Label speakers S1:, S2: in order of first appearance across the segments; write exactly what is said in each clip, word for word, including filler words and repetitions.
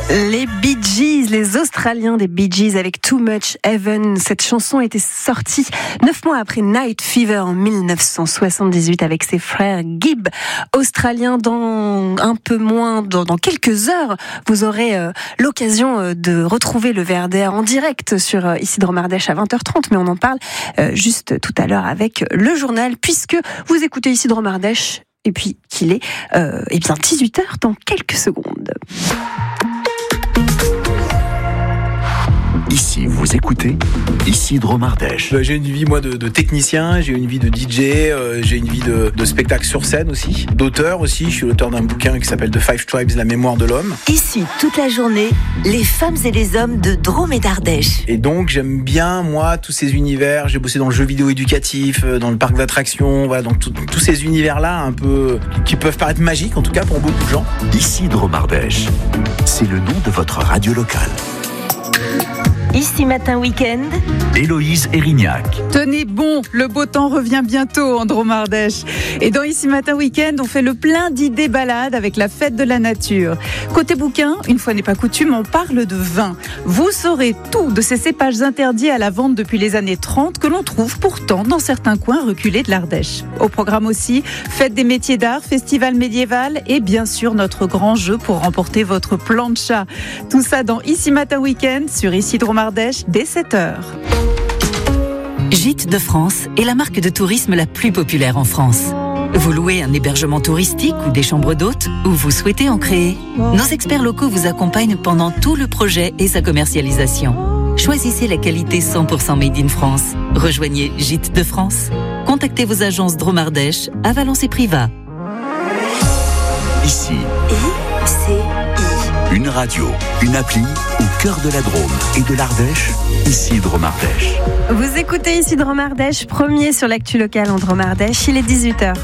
S1: Les Bee Gees, les Australiens des Bee Gees avec Too Much Heaven. Cette chanson était sortie neuf mois après Night Fever en dix-neuf cent soixante-dix-huit avec ses frères Gibb, australiens. Dans un peu moins, dans, dans quelques heures, vous aurez euh, l'occasion euh, de retrouver le V R D R en direct sur euh, Isidro Mardèche à vingt heures trente, mais on en parle euh, juste tout à l'heure avec le journal, puisque vous écoutez Isidro Mardèche et puis qu'il est euh, eh bien dix-huit heures dans quelques secondes.
S2: Ici, vous écoutez Isidro Mardèche.
S3: J'ai une vie, moi, de, de technicien, j'ai une vie de D J, euh, j'ai une vie de, de spectacle sur scène aussi, d'auteur aussi. Je suis l'auteur d'un bouquin qui s'appelle The Five Tribes, la mémoire de l'homme.
S4: Ici, toute la journée, les femmes et les hommes de Drôme et d'Ardèche.
S3: Et donc, j'aime bien, moi, tous ces univers. J'ai bossé dans le jeu vidéo éducatif, dans le parc d'attractions, voilà, donc tout, tous ces univers-là, un peu, qui peuvent paraître magiques, en tout cas, pour beaucoup de gens.
S2: Isidro Mardèche, c'est le nom de votre radio locale.
S4: Ici Matin Week-end,
S2: Héloïse Erignac.
S5: Tenez bon, le beau temps revient bientôt en Drôme Ardèche. Et dans Ici Matin Week-end, on fait le plein d'idées balades avec la fête de la nature. Côté bouquin, une fois n'est pas coutume, on parle de vin. Vous saurez tout de ces cépages interdits à la vente depuis les années trente que l'on trouve pourtant dans certains coins reculés de l'Ardèche. Au programme aussi, fête des métiers d'art, festival médiéval et bien sûr notre grand jeu pour remporter votre plancha. Tout ça dans Ici Matin Week-end sur Isidro Mardèche dès sept heures.
S6: Gîtes de France est la marque de tourisme la plus populaire en France. Vous louez un hébergement touristique ou des chambres d'hôtes ou vous souhaitez en créer? Nos experts locaux vous accompagnent pendant tout le projet et sa commercialisation. Choisissez la qualité cent pour cent Made in France. Rejoignez Gîtes de France. Contactez vos agences Drôme Ardèche à Valence et Privas.
S2: Ici,
S4: I C I.
S2: une radio, une appli au cœur de la Drôme et de l'Ardèche, Isidro Mardèche.
S1: Vous écoutez Isidro Mardèche, premier sur l'actu locale en Drôme Ardèche, il est dix-huit heures.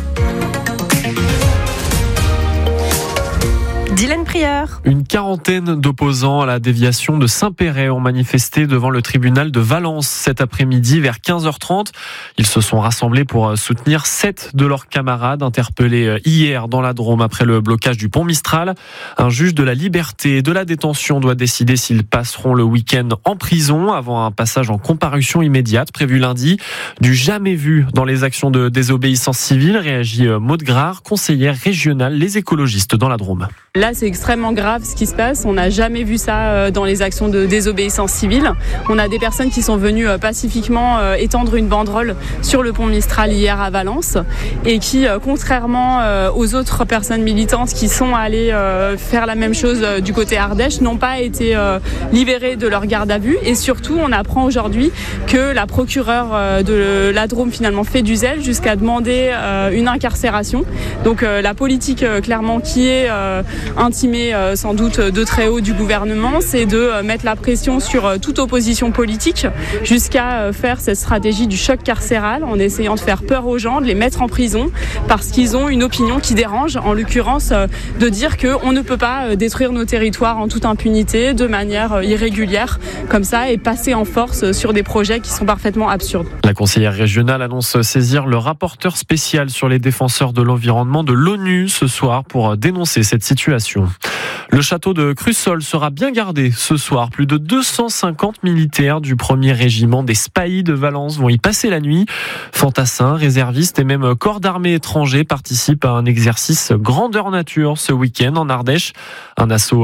S1: Dylan Prieur.
S7: Une quarantaine d'opposants à la déviation de Saint-Péray ont manifesté devant le tribunal de Valence cet après-midi vers quinze heures trente. Ils se sont rassemblés pour soutenir sept de leurs camarades interpellés hier dans la Drôme après le blocage du pont Mistral. Un juge de la liberté et de la détention doit décider s'ils passeront le week-end en prison avant un passage en comparution immédiate prévu lundi. Du jamais vu dans les actions de désobéissance civile, réagit Maude Grard, conseillère régionale Les Écologistes dans la Drôme.
S8: Là, c'est extrêmement grave ce qui se passe. On n'a jamais vu ça dans les actions de désobéissance civile. On a des personnes qui sont venues pacifiquement étendre une banderole sur le pont Mistral hier à Valence et qui, contrairement aux autres personnes militantes qui sont allées faire la même chose du côté Ardèche, n'ont pas été libérées de leur garde à vue. Et surtout, on apprend aujourd'hui que la procureure de la Drôme finalement fait du zèle jusqu'à demander une incarcération. Donc la politique clairement qui est intimé euh, sans doute de très haut du gouvernement, c'est de euh, mettre la pression sur euh, toute opposition politique jusqu'à euh, faire cette stratégie du choc carcéral en essayant de faire peur aux gens, de les mettre en prison parce qu'ils ont une opinion qui dérange, en l'occurrence euh, de dire qu'on ne peut pas euh, détruire nos territoires en toute impunité, de manière euh, irrégulière comme ça et passer en force euh, sur des projets qui sont parfaitement absurdes.
S7: La conseillère régionale annonce saisir le rapporteur spécial sur les défenseurs de l'environnement de l'ONU ce soir pour dénoncer cette situation. Le château de Crussol sera bien gardé ce soir. Plus de deux cent cinquante militaires du premier régiment des Spahis de Valence vont y passer la nuit. Fantassins, réservistes et même corps d'armée étrangers participent à un exercice grandeur nature ce week-end en Ardèche. Un assaut